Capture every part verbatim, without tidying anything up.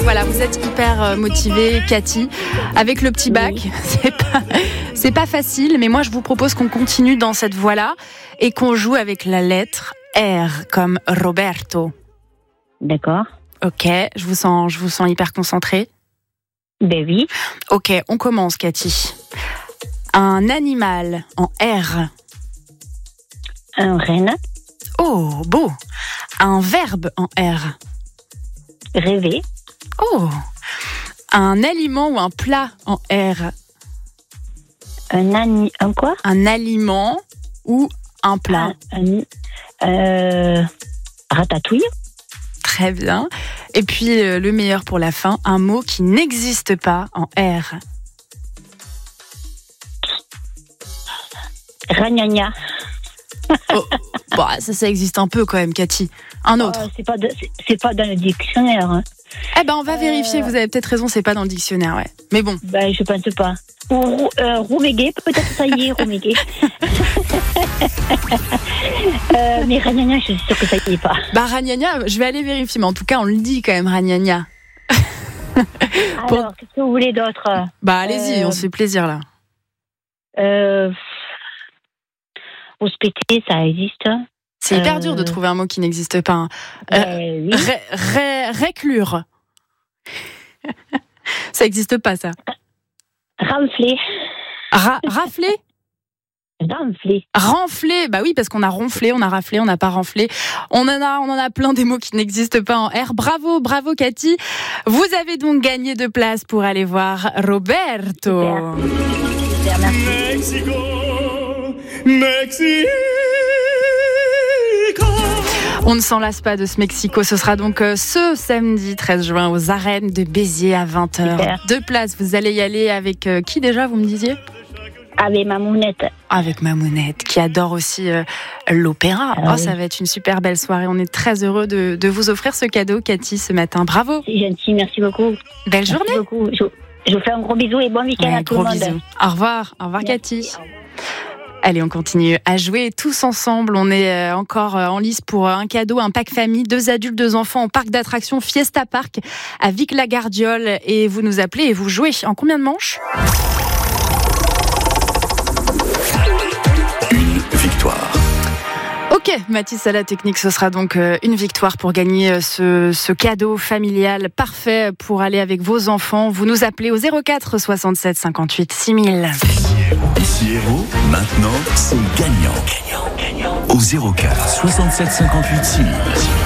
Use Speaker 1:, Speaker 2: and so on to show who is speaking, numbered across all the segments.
Speaker 1: voilà, vous êtes hyper motivée, Cathy. Avec le petit bac, oui. c'est pas, c'est pas facile, mais moi je vous propose qu'on continue dans cette voie-là et qu'on joue avec la lettre R comme Roberto.
Speaker 2: D'accord.
Speaker 1: Ok, je vous sens, je vous sens hyper concentrée.
Speaker 2: Ben oui.
Speaker 1: Ok, on commence, Cathy. Un animal en R.
Speaker 2: Un renne.
Speaker 1: Oh, beau. Un verbe en R.
Speaker 2: Rêver.
Speaker 1: Oh. Un aliment ou un plat en R.
Speaker 2: Un ani... Un quoi?
Speaker 1: Un aliment ou un plat.
Speaker 2: Un, un, euh, ratatouille.
Speaker 1: Très bien. Et puis, euh, le meilleur pour la fin, un mot qui n'existe pas en R.
Speaker 2: Ragnagna.
Speaker 1: Oh. Bon, ça, ça existe un peu quand même, Cathy. Un autre.
Speaker 2: Euh, c'est, pas de, c'est, c'est pas dans le dictionnaire. Hein.
Speaker 1: Eh ben, on va euh... vérifier. Vous avez peut-être raison, c'est pas dans le dictionnaire, ouais. Mais bon.
Speaker 2: Ben, je pense pas. Ou euh, Roumégué, peut-être ça y est, Roumégué. euh, mais Ragnagna, je suis sûre que ça y est pas.
Speaker 1: Bah, Ragnagna, je vais aller vérifier, mais en tout cas, on le dit quand même, Ragnagna.
Speaker 2: Alors, bon. Qu'est-ce que vous voulez d'autre?
Speaker 1: Bah, allez-y, euh... on se fait plaisir, là.
Speaker 2: Euh... Hospéter, ça existe.
Speaker 1: C'est hyper euh... dur de trouver un mot qui n'existe pas. Hein. Euh,
Speaker 2: euh, oui.
Speaker 1: ré, ré, réclure. Ça n'existe pas, ça.
Speaker 2: Renfler.
Speaker 1: Ra- rafler
Speaker 2: Renfler.
Speaker 1: Renfler, bah oui, parce qu'on a ronflé, on a raflé, on n'a pas renflé. On en a, on en a plein des mots qui n'existent pas en R. Bravo, bravo, Cathy. Vous avez donc gagné deux places pour aller voir Roberto.
Speaker 2: Super. Super, merci.
Speaker 3: Mexico, Mexico.
Speaker 1: On ne s'en lasse pas de ce Mexico. Ce sera donc ce samedi treize juin aux arènes de Béziers à vingt heures.
Speaker 2: Super.
Speaker 1: Deux places, vous allez y aller avec euh, qui déjà, vous me disiez?
Speaker 2: Avec Mamounette.
Speaker 1: Avec Mamounette, qui adore aussi euh, l'opéra. Ah, oh, oui. Ça va être une super belle soirée. On est très heureux de, de vous offrir ce cadeau, Cathy, ce matin. Bravo.
Speaker 2: C'est gentil, merci beaucoup.
Speaker 1: Belle
Speaker 2: merci
Speaker 1: journée.
Speaker 2: Beaucoup. Je, je vous fais un gros bisou et bon week-end
Speaker 1: ouais,
Speaker 2: à tout
Speaker 1: gros
Speaker 2: le monde.
Speaker 1: Bisous. Au revoir. Au revoir, merci. Cathy.
Speaker 2: Au revoir.
Speaker 1: Allez, on continue à jouer tous ensemble. On est encore en lice pour un cadeau, un pack famille, deux adultes, deux enfants au parc d'attractions Fiesta Park à Vic-la-Gardiole. Et vous nous appelez et vous jouez en combien de manches?
Speaker 3: Une victoire.
Speaker 1: Ok, Mathis à la technique, ce sera donc une victoire pour gagner ce, ce cadeau familial parfait pour aller avec vos enfants. Vous nous appelez au zéro quatre soixante-sept cinquante-huit six mille.
Speaker 3: Ici Héros, maintenant c'est gagnant. Gagnant, gagnant. Au zéro quatre soixante-sept cinquante-huit six mille.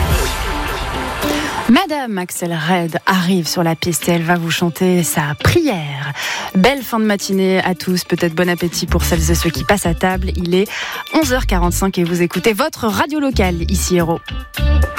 Speaker 1: Madame Axel Red arrive sur la piste et elle va vous chanter sa prière. Belle fin de matinée à tous, peut-être bon appétit pour celles et ceux qui passent à table. Il est onze heures quarante-cinq et vous écoutez votre radio locale, ici Héros.